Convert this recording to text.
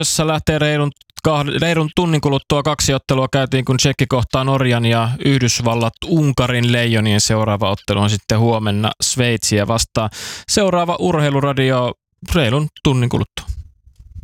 Tässä lähtee reilun tunnin kuluttua 2 ottelua käytiin, kun Tšekki kohtaa Norjan ja Yhdysvallat Unkarin Leijonien. Seuraava ottelu on sitten huomenna Sveitsiä vastaan. Seuraava Urheiluradio reilun tunnin kuluttua.